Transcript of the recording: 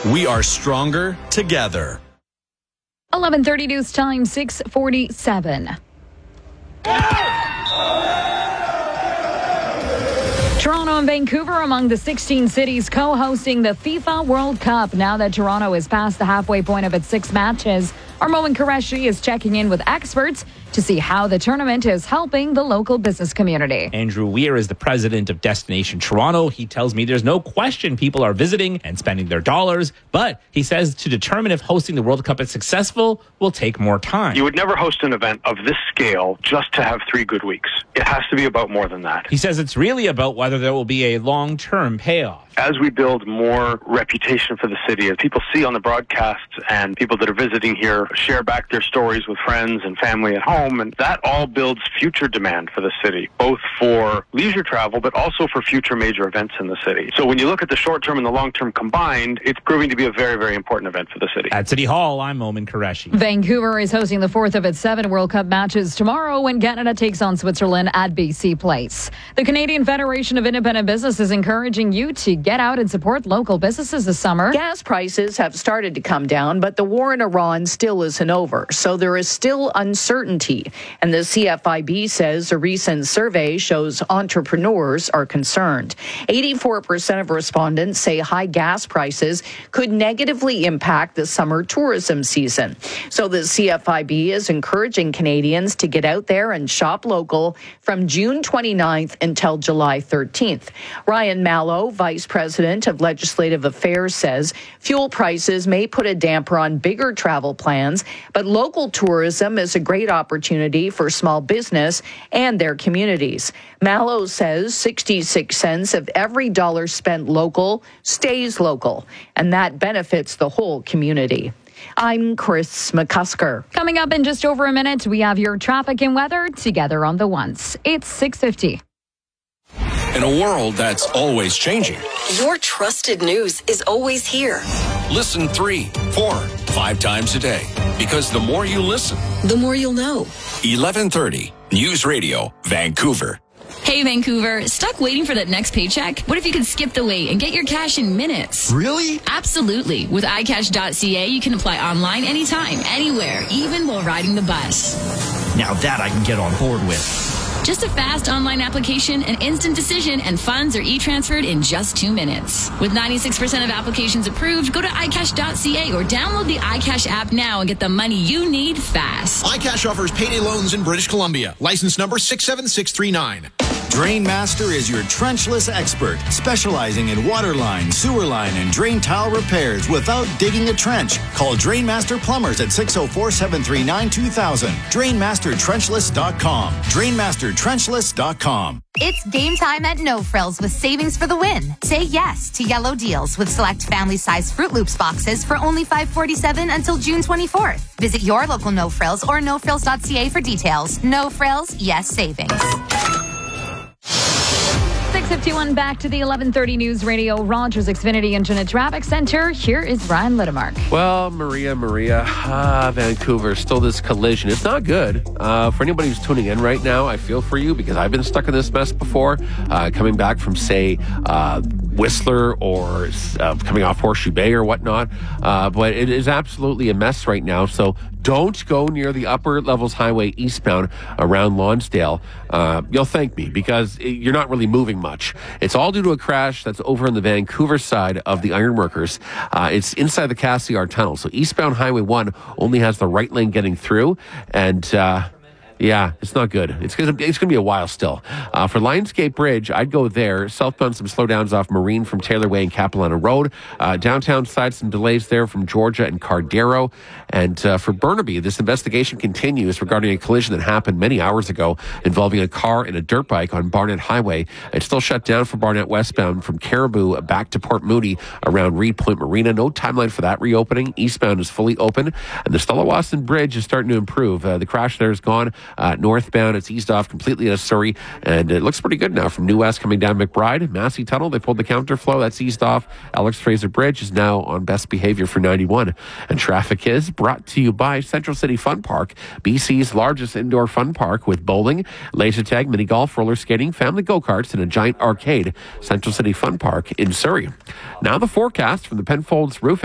We are stronger together. 11:30 news time, 6:47. Toronto and Vancouver among the 16 cities co-hosting the FIFA World Cup. Now that Toronto is past the halfway point of its 6 matches, Armon Qureshi is checking in with experts to see how the tournament is helping the local business community. Andrew Weir is the president of Destination Toronto. He tells me there's no question people are visiting and spending their dollars, but he says to determine if hosting the World Cup is successful will take more time. You would never host an event of this scale just to have 3 good weeks. It has to be about more than that. He says it's really about whether there will be a long-term payoff. As we build more reputation for the city, as people see on the broadcasts and people that are visiting here share back their stories with friends and family at home, and that all builds future demand for the city, both for leisure travel, but also for future major events in the city. So when you look at the short term and the long term combined, it's proving to be a very, very important event for the city. At City Hall, I'm Armon Qureshi. Vancouver is hosting the 4th of its 7 World Cup matches tomorrow when Canada takes on Switzerland at BC Place. The Canadian Federation of Independent Business is encouraging you to get out and support local businesses this summer. Gas prices have started to come down, but the war in Iran still isn't over, so there is still uncertainty. And the CFIB says a recent survey shows entrepreneurs are concerned. 84% of respondents say high gas prices could negatively impact the summer tourism season. So the CFIB is encouraging Canadians to get out there and shop local from June 29th until July 13th. Ryan Mallow, Vice President of Legislative Affairs, says fuel prices may put a damper on bigger travel plans, but local tourism is a great opportunity for small business and their communities. Mallow says 66 cents of every dollar spent local stays local, and that benefits the whole community. I'm Chris McCusker. Coming up in just over a minute, we have your traffic and weather together on the ones. It's 6:50. In a world that's always changing, your trusted news is always here. listen 3, 4, 5 times a day. Because the more you listen, the more you'll know. 1130 News Radio, Vancouver. Hey, Vancouver, stuck waiting for that next paycheck? What if you could skip the wait and get your cash in minutes? Really? Absolutely. With iCash.ca, you can apply online anytime, anywhere, even while riding the bus. Now that I can get on board with. Just a fast online application, an instant decision, and funds are e-transferred in just 2 minutes. With 96% of applications approved, go to iCash.ca or download the iCash app now and get the money you need fast. iCash offers payday loans in British Columbia. License number 67639. Drainmaster is your trenchless expert, specializing in water line, sewer line, and drain tile repairs without digging a trench. Call Drainmaster Plumbers at 604-739-2000. DrainmasterTrenchless.com. DrainmasterTrenchless.com. It's game time at No Frills with savings for the win. Say yes to yellow deals with select family-size Fruit Loops boxes for only $5.47 until June 24th. Visit your local No Frills or nofrills.ca for details. No Frills, yes savings. 6:51, back to the 11:30 News Radio Rogers Xfinity Internet Traffic Center. Here is Ryan Littermark. Well, Maria, Vancouver, still this collision. It's not good. For anybody who's tuning in right now, I feel for you because I've been stuck in this mess before, coming back from, say, Whistler or coming off Horseshoe Bay or whatnot. But it is absolutely a mess right now. So don't go near the Upper Levels Highway eastbound around Lonsdale. You'll thank me because you're not really moving much. It's all due to a crash that's over on the Vancouver side of the Ironworkers. It's inside the Cassiar Tunnel. So eastbound Highway 1 only has the right lane getting through. And yeah, it's not good. It's going to be a while still. For Lionsgate Bridge, I'd go there. Southbound, some slowdowns off Marine from Taylor Way and Capilano Road. Downtown side, some delays there from Georgia and Cardero. And for Burnaby, this investigation continues regarding a collision that happened many hours ago involving a car and a dirt bike on Barnett Highway. It's still shut down for Barnett westbound from Caribou back to Port Moody around Reed Point Marina. No timeline for that reopening. Eastbound is fully open. And the Stella Wasson Bridge is starting to improve. The crash there is gone. Northbound, it's eased off completely out of Surrey, and it looks pretty good now from New West coming down McBride. Massey Tunnel, they pulled the counterflow. That's eased off. Alex Fraser Bridge is now on best behavior for 91. And traffic is brought to you by Central City Fun Park, BC's largest indoor fun park with bowling, laser tag, mini golf, roller skating, family go-karts, and a giant arcade. Central City Fun Park in Surrey. Now the forecast from the Penfolds Roofing